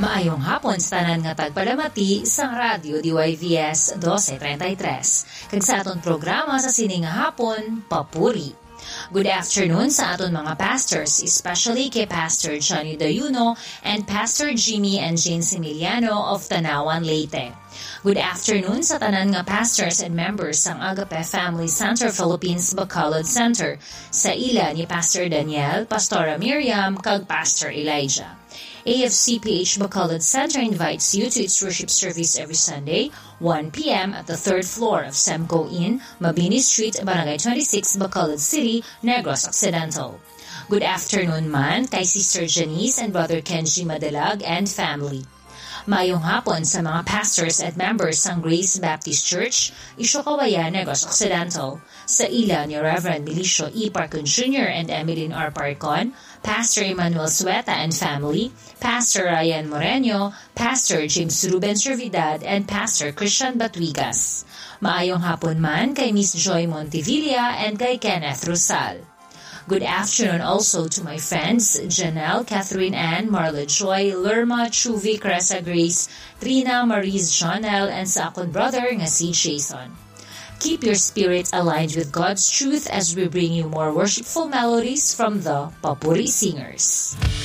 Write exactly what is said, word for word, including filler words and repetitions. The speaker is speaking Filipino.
Maayong hapon sa tanan nga tagpalamati sang Radyo D Y V S twelve thirty-three. Kag sa aton programa sa sining nga hapon, Papuri. Good afternoon sa aton mga pastors, especially kay Pastor Johnny Dayuno and Pastor Jimmy and Jane Similiano of Tanawan, Leyte. Good afternoon sa tanan nga pastors and members sang Agape Family Center Philippines Bacolod Center, sa ila ni Pastor Daniel, Pastora Miriam, kag Pastor Elijah. A F C P H Bacolod Center invites you to its worship service every Sunday, one p.m. at the third floor of Semco Inn, Mabini Street, Barangay twenty-six, Bacolod City, Negros Occidental. Good afternoon man kay Sister Janice and Brother Kenji Madalag and family. Mayong hapon sa mga pastors at members ng Grace Baptist Church, Isyokawayan, Negros Occidental, sa ila ni Reverend Milicio E. Parcon Junior and Emeline R. Parcon, Pastor Emmanuel Sueta and family, Pastor Ryan Moreno, Pastor James Ruben Servidad, and Pastor Christian Batwigas. Maayong hapon man kay Miss Joy Montevilla and kay Kenneth Rosal. Good afternoon also to my friends, Janelle, Catherine Ann, Marla Joy, Lerma, Chuvi, Cressa Grace, Trina, Maurice, Jonel, and sa akong brother nga si Jason. Keep your spirits aligned with God's truth as we bring you more worshipful melodies from the Papuri Singers.